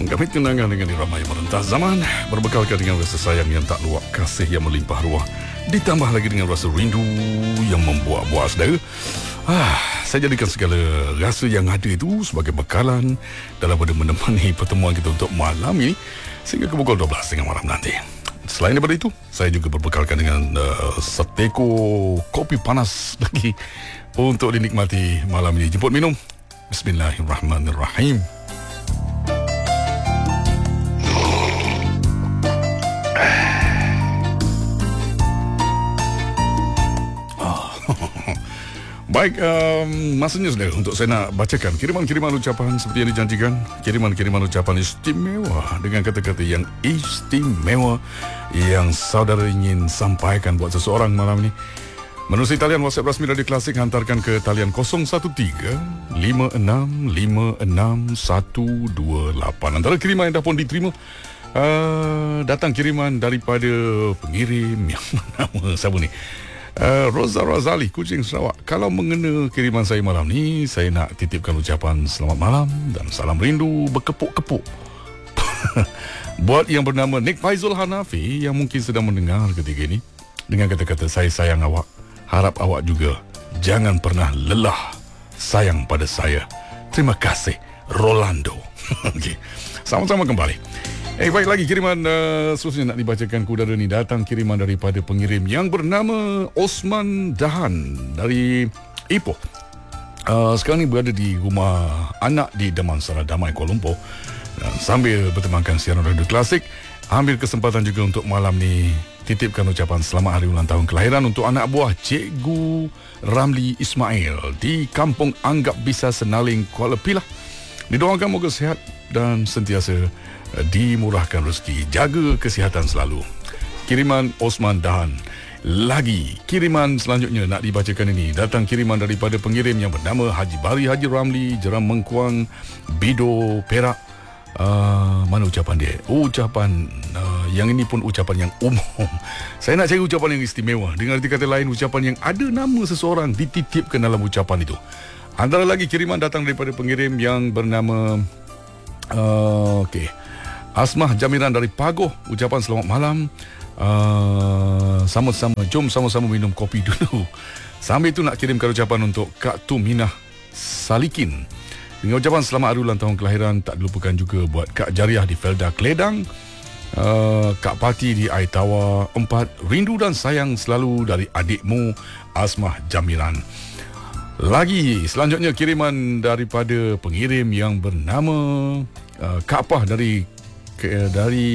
Kami tunangan dengan irama yang merentas zaman, berbekalkan dengan rasa sayang yang tak luak, kasih yang melimpah ruah, ditambah lagi dengan rasa rindu yang membuah-buah saudara. Saya jadikan segala rasa yang ada itu sebagai bekalan dalam pada menemani pertemuan kita untuk malam ini sehingga ke pukul 12 tengah malam nanti. Selain daripada itu, saya juga berbekalkan dengan seteko kopi panas lagi untuk dinikmati malam ini. Jemput minum. Bismillahirrahmanirrahim. Baik, masanya sudah untuk saya nak bacakan kiriman-kiriman ucapan seperti yang dijanjikan. Kiriman-kiriman ucapan istimewa dengan kata-kata yang istimewa yang saudara ingin sampaikan buat seseorang malam ini. Menerusi talian WhatsApp rasmi Radio Klasik, hantarkan ke talian 013-5656-128. Antara kiriman yang dah pun diterima, datang kiriman daripada pengirim yang bernama siapa ni? Roza Razali, Kuching, Sarawak. Kalau mengena kiriman saya malam ni, saya nak titipkan ucapan selamat malam dan salam rindu berkepuk-kepuk buat yang bernama Nik Faizul Hanafi yang mungkin sedang mendengar ketika ini. Dengan kata-kata saya sayang awak, harap awak juga jangan pernah lelah sayang pada saya. Terima kasih, Rolando. Okay. Sama-sama kembali. Baik lagi kiriman seterusnya nak dibacakan ke udara ni. Datang kiriman daripada pengirim yang bernama Osman Dahan dari Ipoh. Sekarang ni berada di rumah anak di Damansara Damai, Kuala Lumpur. Dan sambil bertemankan siaran Radio Klasik, ambil kesempatan juga untuk malam ni titipkan ucapan selamat hari ulang tahun kelahiran untuk anak buah Cikgu Ramli Ismail di Kampung Anggap Bisa Senaling, Kuala Pilah. Didoakan moga sihat dan sentiasa dimurahkan rezeki, jaga kesihatan selalu. Kiriman Osman Dahan. Lagi kiriman selanjutnya nak dibacakan ini. Datang kiriman daripada pengirim yang bernama Haji Bari Haji Ramli, Jeram Mengkuang, Bido, Perak. Mana ucapan dia? Ucapan yang ini pun ucapan yang umum. Saya nak cari ucapan yang istimewa. Dengan arti kata lain, ucapan yang ada nama seseorang dititipkan dalam ucapan itu. Antara lagi kiriman datang daripada pengirim yang bernama Asmah Jamiran dari Pagoh. Ucapan selamat malam. Jom sama-sama minum kopi dulu. Sambil itu nak kirimkan ucapan untuk Kak Tuminah Salikin. Dengan ucapan selamat hari ulang tahun kelahiran tak dilupakan juga buat Kak Jariah di Felda Keledang, Kak Pati di Aitawa 4. Rindu dan sayang selalu dari adikmu Asmah Jamiran. Lagi selanjutnya kiriman daripada pengirim yang bernama Kak Pah dari